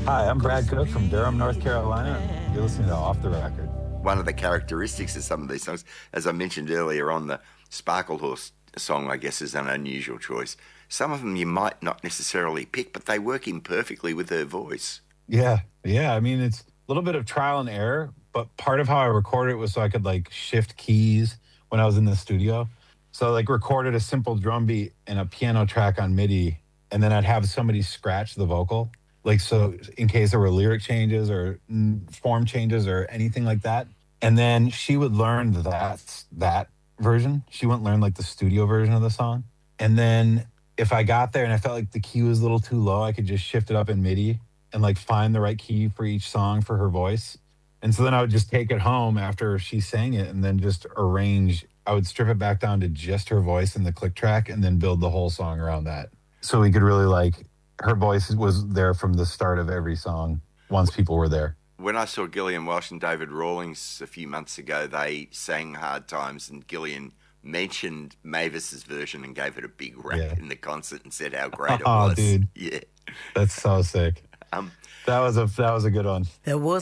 Hi, I'm Brad Cook from Durham, North Carolina. You're listening to Off the Record. One of the characteristics of some of these songs, as I mentioned earlier on, the Sparkle Horse song, I guess, is an unusual choice. Some of them you might not necessarily pick, but they work in perfectly with her voice. Yeah. I mean, it's a little bit of trial and error, but part of how I recorded it was so I could like shift keys when I was in the studio. So like recorded a simple drum beat and a piano track on MIDI, and then I'd have somebody scratch the vocal, like so in case there were lyric changes or form changes or anything like that. And then she would learn that version. She wouldn't learn like the studio version of the song. And then if I got there and I felt like the key was a little too low, I could just shift it up in MIDI and like find the right key for each song for her voice. And so then I would just take it home after she sang it and then just arrange. I would strip it back down to just her voice and the click track and then build the whole song around that. So we could really like her voice was there from the start of every song once people were there. When I saw Gillian Welsh and David Rawlings a few months ago, they sang Hard Times, and Gillian mentioned Mavis's version and gave it a big rap Yeah. in the concert and said how great it Oh, was. dude, Yeah. that's so sick. Um, That was a good one. There was